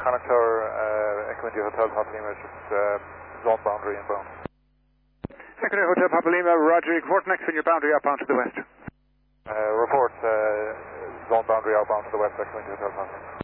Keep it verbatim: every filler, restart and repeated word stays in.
Connacht Tower, uh, Echo India Hotel Papa Lima, just uh, zone boundary inbound. Echo India Hotel Papa Lima, Roger, report next on your boundary outbound to the west. Uh, report uh, zone boundary outbound to the west, Echo India Hotel Papa Lima.